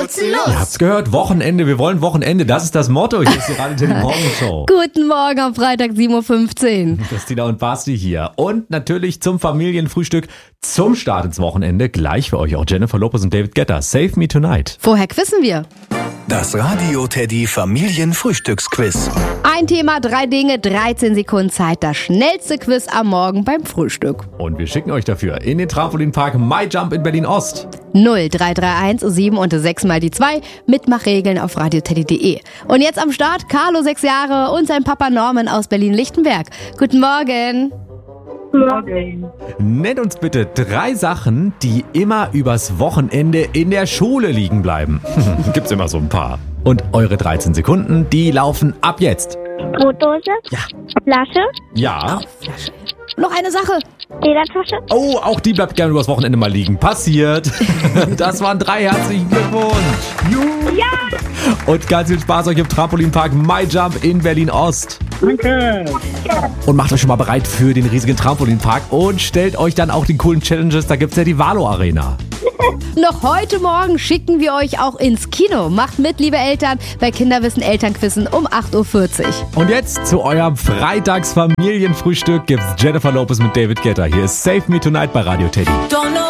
Wurzellos. Ihr habt's gehört, Wochenende, wir wollen Wochenende, das ist das Motto. Hier ist die Radio Teddy Morgenshow. Guten Morgen am Freitag 7.15 Uhr. Christina und Basti hier. Und natürlich zum Familienfrühstück, zum Start ins Wochenende. Gleich für euch auch Jennifer Lopez und David Guetta. Save Me Tonight. Vorher quizzen wir. Das Radio Teddy Familienfrühstücksquiz. Ein Thema, 3 Dinge, 13 Sekunden Zeit. Das schnellste Quiz am Morgen beim Frühstück. Und wir schicken euch dafür in den Trampolinpark MyJump in Berlin-Ost. 0331 7 und 6 mal die 2. Mitmachregeln auf radioteddy.de. Und jetzt am Start Carlo, 6 Jahre, und sein Papa Norman aus Berlin-Lichtenberg. Guten Morgen. Morgen. Nennt uns bitte 3 Sachen, die immer übers Wochenende in der Schule liegen bleiben. Gibt's immer so ein paar. Und eure 13 Sekunden, die laufen ab jetzt. Brotdose. Ja. Flasche. Ja. Noch eine Sache. Ledertasche. Oh, auch die bleibt gerne übers Wochenende mal liegen. Passiert. Das waren 3. Herzlichen Glückwunsch. Juhu. Ja. Und ganz viel Spaß euch im Trampolinpark MyJump in Berlin-Ost. Danke. Und macht euch schon mal bereit für den riesigen Trampolinpark und stellt euch dann auch die coolen Challenges. Da gibt's ja die Valo Arena. Noch heute Morgen schicken wir euch auch ins Kino. Macht mit, liebe Eltern, bei Kinderwissen Elternquissen um 8.40 Uhr. Und jetzt zu eurem Freitagsfamilienfrühstück gibt's Jennifer Lopez mit David Guetta. Hier ist Save Me Tonight bei Radio Teddy.